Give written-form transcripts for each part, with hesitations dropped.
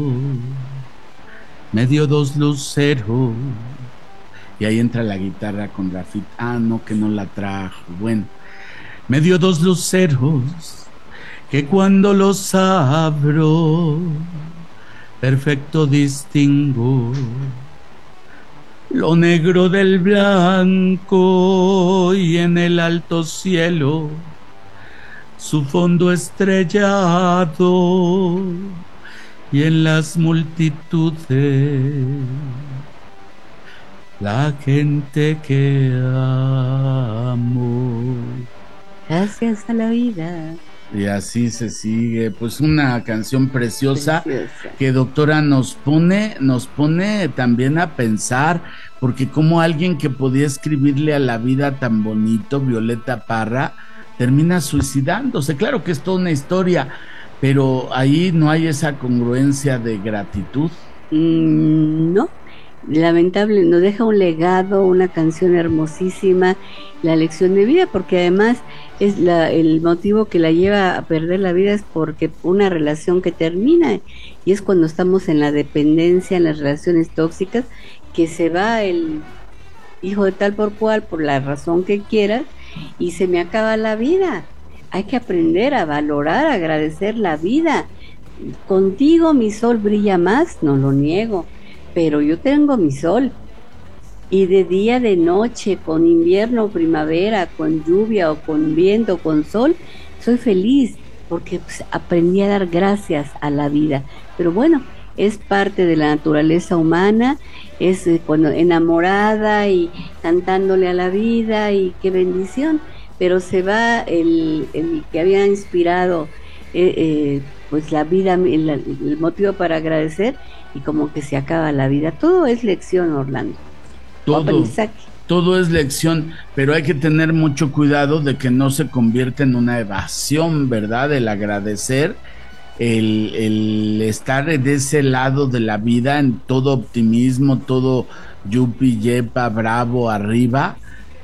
me dio dos luceros. Y ahí entra la guitarra con Rafita. Ah, no, que no la trajo. Bueno, me dio dos luceros que cuando los abro, perfecto distingo lo negro del blanco y en el alto cielo su fondo estrellado y en las multitudes la gente que amo. Gracias a la vida. Y así se sigue, pues una canción preciosa Preciosa. que doctora nos pone también a pensar, porque como alguien que podía escribirle a la vida tan bonito, Violeta Parra, termina suicidándose. Claro que es toda una historia, pero ahí no hay esa congruencia de gratitud. No, lamentable, nos deja un legado, una canción hermosísima, la lección de vida, porque además el motivo que la lleva a perder la vida es porque una relación que termina, y es cuando estamos en la dependencia, en las relaciones tóxicas, que se va el hijo de tal por cual, por la razón que quieras, y se me acaba la vida. Hay que aprender a valorar, a agradecer la vida. Contigo mi sol brilla más, no lo niego, pero yo tengo mi sol. Y de día, de noche, con invierno o primavera, con lluvia o con viento, con sol, soy feliz porque pues, aprendí a dar gracias a la vida. Pero bueno, es parte de la naturaleza humana, es cuando enamorada y cantándole a la vida y qué bendición, pero se va el que había inspirado pues la vida, el motivo para agradecer y como que se acaba la vida. Todo es lección, Orlando, o Todo, aprendizaje. todo es lección, pero hay que tener mucho cuidado de que no se convierta en una evasión, ¿verdad? El agradecer, el estar de ese lado de la vida, en todo optimismo, todo yupi, yepa, bravo, arriba,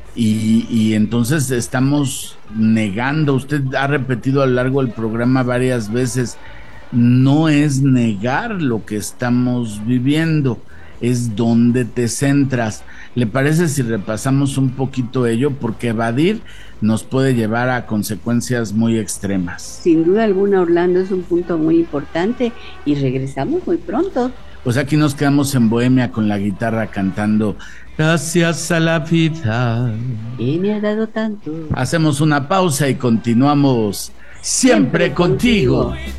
y entonces estamos negando, usted ha repetido a lo largo del programa varias veces, no es negar lo que estamos viviendo, es donde te centras. ¿Le parece si repasamos un poquito ello? Porque evadir nos puede llevar a consecuencias muy extremas. Sin duda alguna, Orlando, es un punto muy importante y regresamos muy pronto. Pues aquí nos quedamos en Bohemia con la guitarra cantando Gracias a la vida. Y me ha dado tanto. Hacemos una pausa y continuamos siempre Siempre contigo. contigo.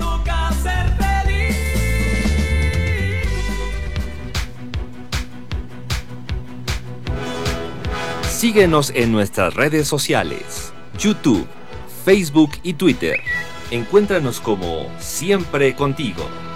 Síguenos en nuestras redes sociales, YouTube, Facebook y Twitter. Encuéntranos como Siempre Contigo.